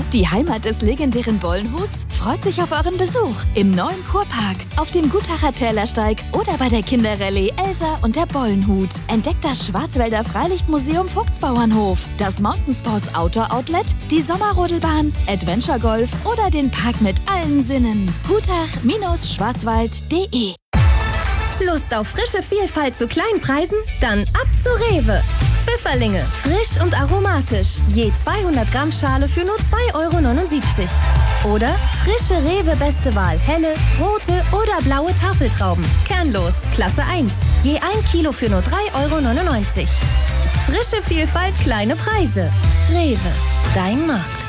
Die Heimat des legendären Bollenhuts freut sich auf euren Besuch im neuen Kurpark, auf dem Gutacher Tälersteig oder bei der Kinderrallye Elsa und der Bollenhut. Entdeckt das Schwarzwälder Freilichtmuseum Vogtsbauernhof, das Mountainsports Outdoor Outlet, die Sommerrodelbahn, Adventure Golf oder den Park mit allen Sinnen. Gutach-schwarzwald.de. Lust auf frische Vielfalt zu kleinen Preisen? Dann ab zu Rewe. Pfifferlinge, frisch und aromatisch. Je 200 Gramm Schale für nur 2,79 €. Oder frische Rewe Beste Wahl, helle, rote oder blaue Tafeltrauben. Kernlos, Klasse 1. Je 1 Kilo für nur 3,99 €. Frische Vielfalt, kleine Preise. Rewe, dein Markt.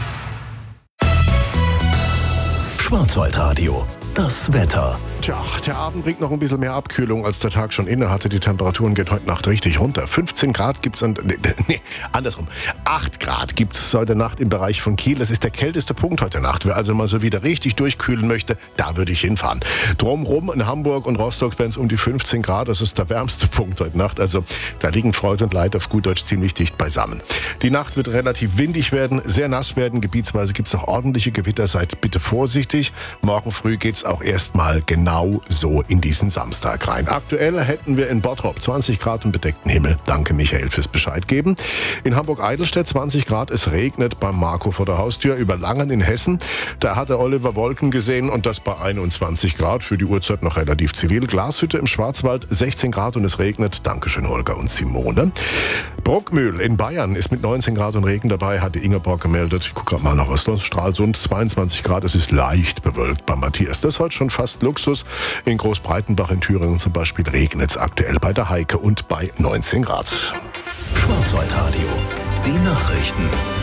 Schwarzwaldradio, das Wetter. Tja, der Abend bringt noch ein bisschen mehr Abkühlung, als der Tag schon inne hatte. Die Temperaturen gehen heute Nacht richtig runter. 15 Grad gibt's andersrum. 8 Grad gibt's heute Nacht im Bereich von Kiel. Das ist der kälteste Punkt heute Nacht. Wer also mal so wieder richtig durchkühlen möchte, da würde ich hinfahren. Drumherum in Hamburg und Rostock wären es um die 15 Grad. Das ist der wärmste Punkt heute Nacht. Also da liegen Freude und Leid auf gut Deutsch ziemlich dicht beisammen. Die Nacht wird relativ windig werden, sehr nass werden. Gebietsweise gibt's noch ordentliche Gewitter. Seid bitte vorsichtig. Morgen früh geht's auch erstmal genau so in diesen Samstag rein. Aktuell hätten wir in Bottrop 20 Grad und bedeckten Himmel. Danke Michael fürs Bescheid geben. In Hamburg-Eidelstedt 20 Grad. Es regnet beim Marco vor der Haustür. Über Langen in Hessen, da hat der Oliver Wolken gesehen und das bei 21 Grad. Für die Uhrzeit noch relativ zivil. Glashütte im Schwarzwald 16 Grad und es regnet. Dankeschön Holger und Simone. Bruckmühl in Bayern ist mit 19 Grad und Regen dabei, hat die Ingeborg gemeldet. Ich gucke gerade mal nach Oslo. Stralsund 22 Grad. Es ist leicht bewölkt bei Matthias. Das ist heute schon fast Luxus. In Großbreitenbach in Thüringen zum Beispiel regnet es aktuell bei der Heike und bei 19 Grad. Schwarzwaldradio, die Nachrichten.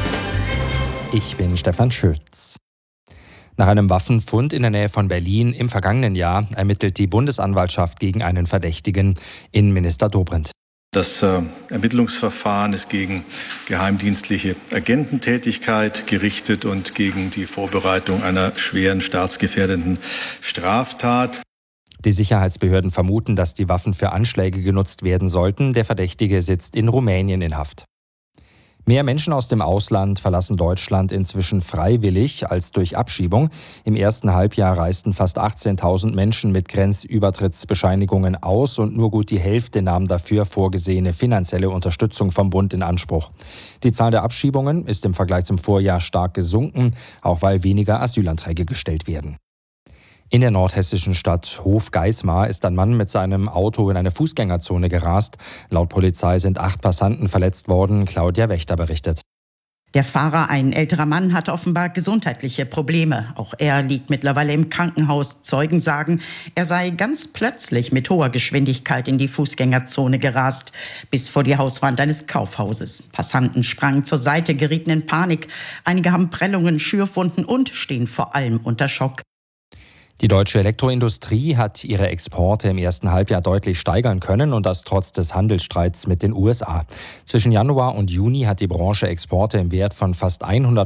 Ich bin Stefan Schütz. Nach einem Waffenfund in der Nähe von Berlin im vergangenen Jahr ermittelt die Bundesanwaltschaft gegen einen Verdächtigen. Innenminister Dobrindt. Das Ermittlungsverfahren ist gegen geheimdienstliche Agententätigkeit gerichtet und gegen die Vorbereitung einer schweren staatsgefährdenden Straftat. Die Sicherheitsbehörden vermuten, dass die Waffen für Anschläge genutzt werden sollten. Der Verdächtige sitzt in Rumänien in Haft. Mehr Menschen aus dem Ausland verlassen Deutschland inzwischen freiwillig als durch Abschiebung. Im ersten Halbjahr reisten fast 18.000 Menschen mit Grenzübertrittsbescheinigungen aus und nur gut die Hälfte nahm dafür vorgesehene finanzielle Unterstützung vom Bund in Anspruch. Die Zahl der Abschiebungen ist im Vergleich zum Vorjahr stark gesunken, auch weil weniger Asylanträge gestellt werden. In der nordhessischen Stadt Hofgeismar ist ein Mann mit seinem Auto in eine Fußgängerzone gerast. Laut Polizei sind 8 Passanten verletzt worden. Claudia Wächter berichtet. Der Fahrer, ein älterer Mann, hatte offenbar gesundheitliche Probleme. Auch er liegt mittlerweile im Krankenhaus. Zeugen sagen, er sei ganz plötzlich mit hoher Geschwindigkeit in die Fußgängerzone gerast, bis vor die Hauswand eines Kaufhauses. Passanten sprangen zur Seite, gerieten in Panik. Einige haben Prellungen, Schürfwunden und stehen vor allem unter Schock. Die deutsche Elektroindustrie hat ihre Exporte im ersten Halbjahr deutlich steigern können und das trotz des Handelsstreits mit den USA. Zwischen Januar und Juni hat die Branche Exporte im Wert von fast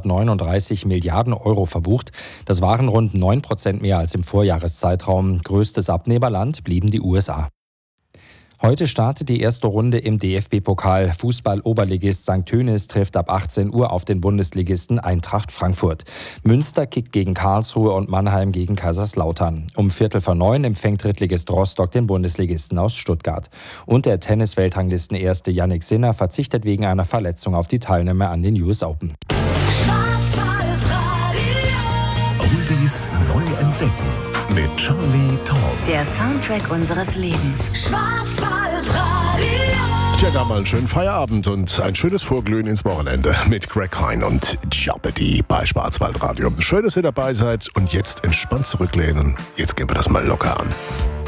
139 Milliarden Euro verbucht. Das waren rund 9% mehr als im Vorjahreszeitraum. Größtes Abnehmerland blieben die USA. Heute startet die erste Runde im DFB-Pokal. Fußball-Oberligist St. Tönis trifft ab 18 Uhr auf den Bundesligisten Eintracht Frankfurt. Münster kickt gegen Karlsruhe und Mannheim gegen Kaiserslautern. Um 8:45 empfängt Drittligist Rostock den Bundesligisten aus Stuttgart. Und der Tennis-Weltranglisten-Erste Jannik Sinner verzichtet wegen einer Verletzung auf die Teilnahme an den US Open. Oldies neu entdecken mit Charlie Tom. Der Soundtrack unseres Lebens. Tja, da mal einen schönen Feierabend und ein schönes Vorglühen ins Wochenende mit Greg Hein und Jeopardy bei Schwarzwaldradio. Schön, dass ihr dabei seid und jetzt entspannt zurücklehnen. Jetzt gehen wir das mal locker an.